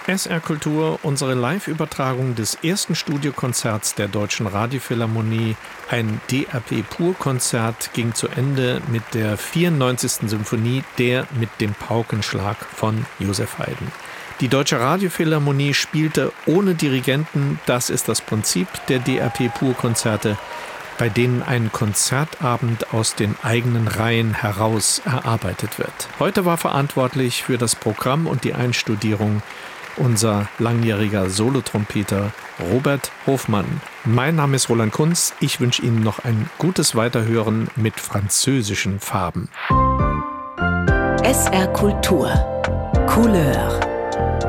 SR Kultur, unsere Live-Übertragung des ersten Studiokonzerts der Deutschen Radiophilharmonie, ein DRP-Pur-Konzert, ging zu Ende mit der 94. Symphonie, der mit dem Paukenschlag von Joseph Haydn. Die Deutsche Radiophilharmonie spielte ohne Dirigenten, das ist das Prinzip der DRP-Pur-Konzerte, bei denen ein Konzertabend aus den eigenen Reihen heraus erarbeitet wird. Heute war verantwortlich für das Programm und die Einstudierung unser langjähriger Solotrompeter Robert Hofmann. Mein Name ist Roland Kunz. Ich wünsche Ihnen noch ein gutes Weiterhören mit französischen Farben. SR Kultur. Couleur.